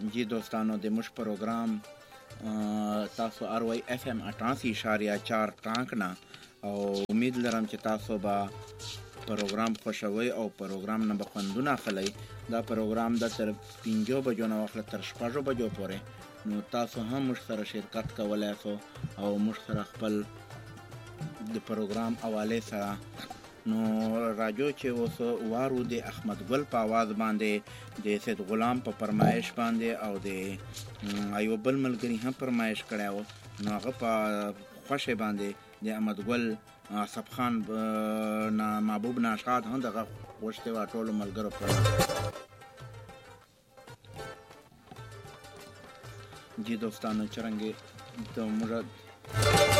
جی دوستانو د موږ پروګرام تاسو RY FM 88.4 ټانک نه او امید لرم چې تاسو به پروګرام خوښوي او پروګرام نه به خوندونه اخلئ. دا پروګرام د تر 5 بجو نه واخله تر 6 بجو پورې، نو تاسو هم موږ سره شرکت کولی شئ او موږ سره خپل د پروګرام حواله سره نو راجو چې اوس وارو د احمد ګل په आवाज باندې د سید غلام په فرمایش باندې او د ایوب بل ملګری هم فرمایش کړو، نو هغه په خوښه باندې د احمد ګل اصف خان محبوب ناشاد هم دغه غوښته وا ټول ملګرو په جی دوستانو چرنګي ته موږ